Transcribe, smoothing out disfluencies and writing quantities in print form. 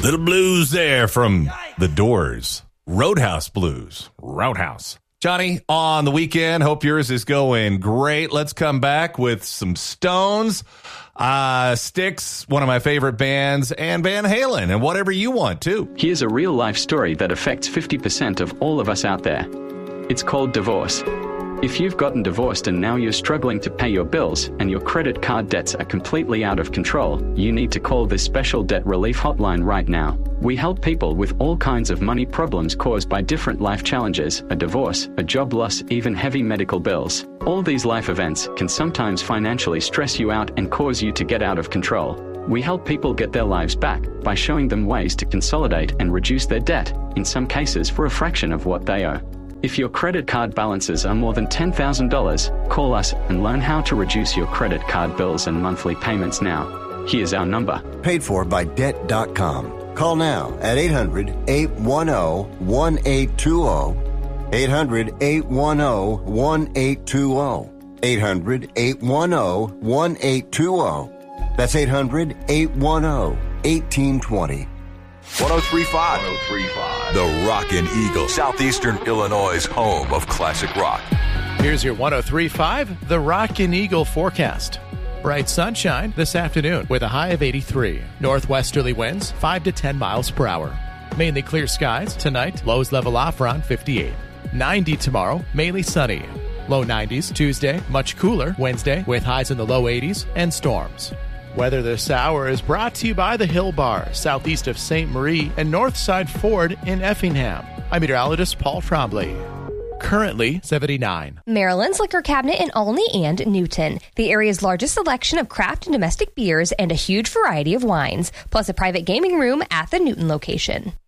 Little blues there from The Doors. Roadhouse Blues. Roadhouse. Johnny, on the weekend, hope yours is going great. Let's come back with some Stones, Styx, one of my favorite bands, and Van Halen, and whatever you want, too. Here's a real-life story that affects 50% of all of us out there. It's called divorce. If you've gotten divorced and now you're struggling to pay your bills and your credit card debts are completely out of control, you need to call this special debt relief hotline right now. We help people with all kinds of money problems caused by different life challenges, a divorce, a job loss, even heavy medical bills. All these life events can sometimes financially stress you out and cause you to get out of control. We help people get their lives back by showing them ways to consolidate and reduce their debt, in some cases for a fraction of what they owe. If your credit card balances are more than $10,000, call us and learn how to reduce your credit card bills and monthly payments now. Here's our number. Paid for by Debt.com. Call now at 800-810-1820. 800-810-1820. 800-810-1820. That's 800-810-1820. 1035. The Rockin' Eagle, Southeastern Illinois' home of classic rock. Here's your 1035, the Rockin' Eagle forecast. Bright sunshine this afternoon with a high of 83. Northwesterly winds 5 to 10 miles per hour. Mainly clear skies tonight. Lows level off around 58. 90 tomorrow, mainly sunny. Low 90s Tuesday, much cooler Wednesday with highs in the low 80s and storms. Weather this hour is brought to you by the Hill Bar, southeast of St. Marie and Northside Ford in Effingham. I'm meteorologist Paul Trombley. Currently 79. Maryland's Liquor Cabinet in Olney and Newton. The area's largest selection of craft and domestic beers and a huge variety of wines, plus a private gaming room at the Newton location.